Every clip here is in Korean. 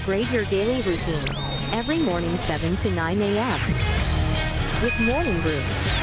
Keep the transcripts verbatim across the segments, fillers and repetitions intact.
upgrade your daily routine. Every morning seven to nine a.m. with Morning Brew.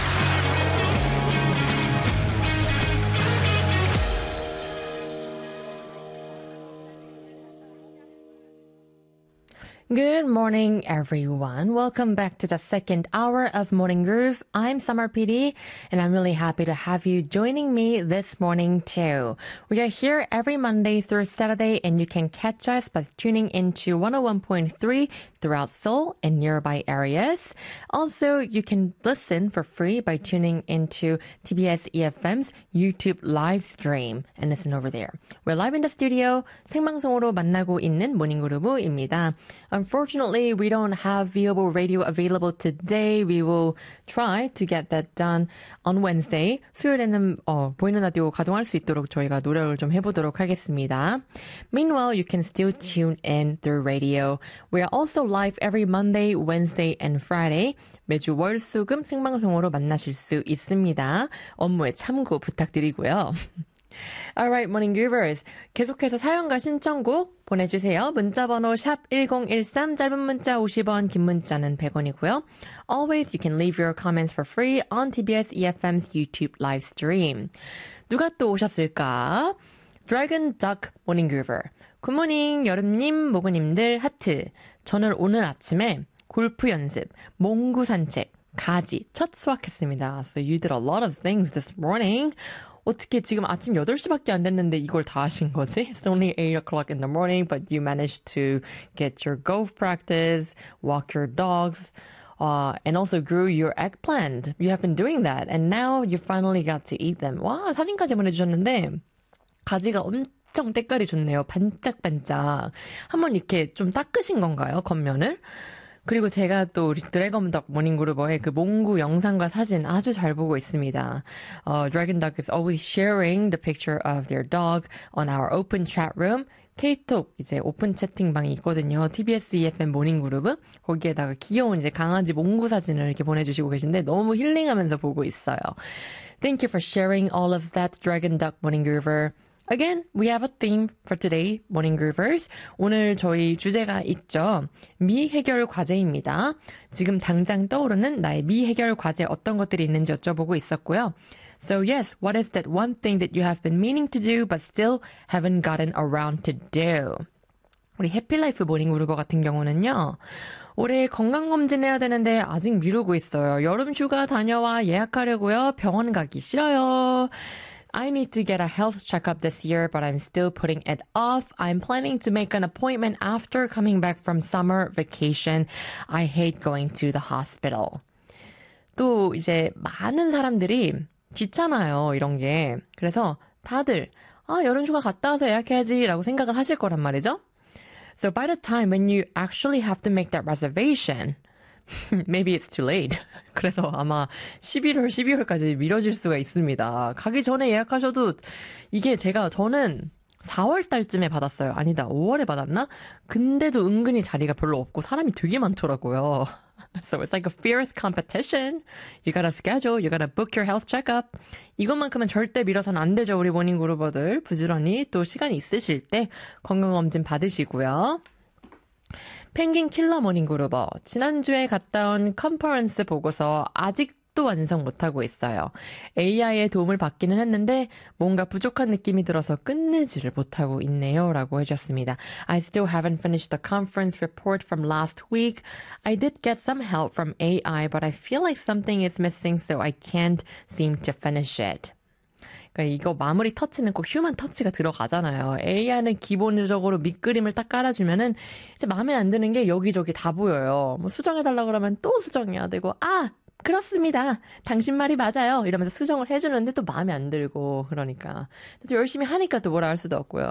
Good morning, everyone. Welcome back to the second hour of Morning Groove. I'm Summer P D, and I'm really happy to have you joining me this morning, too. We are here every Monday through Saturday, and you can catch us by tuning into one oh one point three throughout Seoul and nearby areas. Also, you can listen for free by tuning into T B S E F M's YouTube live stream and listen over there. We're live in the studio. 생방송으로 만나고 있는 모닝그루브입니다. Unfortunately, we don't have viewable radio available today. We will try to get that done on Wednesday. 수요일에는 어, 보이는 라디오 가동할 수 있도록 저희가 노력을 좀 해보도록 하겠습니다. Meanwhile, you can still tune in through radio. We are also live every Monday, Wednesday, and Friday. 매주 월, 수, 금 생방송으로 만나실 수 있습니다. 업무에 참고 부탁드리고요. Alright, Morning Groovers. 계속해서 사연과 신청곡 보내주세요. 문자번호 샵 일공일삼, 짧은 문자 오십 원, 긴 문자는 백 원이고요. Always, you can leave your comments for free on 티비에스 이에프엠's YouTube live stream. 누가 또 오셨을까? Dragon Duck Morning Groover. 굿모닝, 여름님, 모그님들 하트. 저는 오늘 아침에 골프 연습, 몽구 산책, 가지, 첫 수확했습니다. So you did a lot of things this morning. 어떻게 지금 아침 여덟 시밖에 안 됐는데 이걸 다 하신 거지? It's only eight o'clock in the morning, but you managed to get your golf practice, walk your dogs, uh, and also grew your eggplant. You have been doing that, and now you finally got to eat them. 와, 사진까지 보내주셨는데 가지가 엄청 때깔이 좋네요. 반짝반짝. 한번 이렇게 좀 닦으신 건가요? 겉면을? 그리고 제가 또 우리 드래곤덕 모닝그루버의 그 몽구 영상과 사진 아주 잘 보고 있습니다. Uh, Dragon Duck is always sharing the picture of their dog on our open chat room. K톡 이제 오픈 채팅방이 있거든요. 티비에스 이에프엠 모닝그루브. 거기에다가 귀여운 이제 강아지 몽구 사진을 이렇게 보내주시고 계신데 너무 힐링하면서 보고 있어요. Thank you for sharing all of that, Dragon Duck 모닝그루버. Again, we have a theme for today, Morning Groovers. 오늘 저희 주제가 있죠. 미해결 과제입니다. 지금 당장 떠오르는 나의 미해결 과제 어떤 것들이 있는지 여쭤보고 있었고요. So yes, what is that one thing that you have been meaning to do but still haven't gotten around to do? 우리 해피라이프 모닝그루버 같은 경우는요. 올해 건강검진해야 되는데 아직 미루고 있어요. 여름 휴가 다녀와 예약하려고요. 병원 가기 싫어요. I need to get a health checkup this year, but I'm still putting it off. I'm planning to make an appointment after coming back from summer vacation. I hate going to the hospital. 또 이제 많은 사람들이 귀찮아요, 이런 게. 그래서 다들 아, 여름휴가 갔다 와서 예약해야지라고 생각을 하실 거란 말이죠. So by the time when you actually have to make that reservation, maybe it's too late. 그래서 아마 십일월, 십이월까지 미뤄질 수가 있습니다. 가기 전에 예약하셔도 이게 제가 저는 사월 달쯤에 받았어요. 아니다, 오월에 받았나? 근데도 은근히 자리가 별로 없고 사람이 되게 많더라고요. So it's like a fierce competition. You gotta schedule, you gotta book your health checkup. 이것만큼은 절대 미뤄서는 안 되죠, 우리 모닝그루버들. 부지런히 또 시간이 있으실 때 건강검진 받으시고요. 펭귄 킬러 모닝그루버. 지난주에 갔다 온 컨퍼런스 보고서 아직도 완성 못하고 있어요. 에이아이의 도움을 받기는 했는데 뭔가 부족한 느낌이 들어서 끝내지를 못하고 있네요. 라고 해주셨습니다. I still haven't finished the conference report from last week. I did get some help from 에이아이, but I feel like something is missing, so I can't seem to finish it. 그러니까 이거 마무리 터치는 꼭 휴먼 터치가 들어가잖아요. 에이아이는 기본적으로 밑그림을 딱 깔아주면은 이제 마음에 안 드는 게 여기저기 다 보여요. 뭐 수정해달라고 그러면 또 수정해야 되고, 아! 그렇습니다. 당신 말이 맞아요. 이러면서 수정을 해주는데 또 마음에 안 들고, 그러니까. 또 열심히 하니까 또 뭐라 할 수도 없고요.